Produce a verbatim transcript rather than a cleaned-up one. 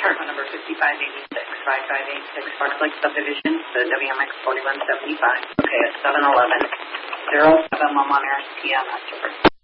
apartment number fifty-five eighty-six, fifty-five eighty-six Park Lake subdivision, the W M X forty-one seventy-five. Okay, at seven eleven. zero seven, I'm on P M afterwards.